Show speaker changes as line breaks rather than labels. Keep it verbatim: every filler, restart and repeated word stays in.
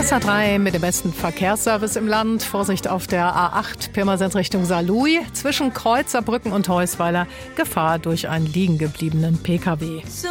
S A drei mit dem besten Verkehrsservice im Land. Vorsicht auf der A acht, Pirmasens Richtung Saarlouis. Zwischen Kreuz, Saarbrücken und Heusweiler Gefahr durch einen liegengebliebenen P K W.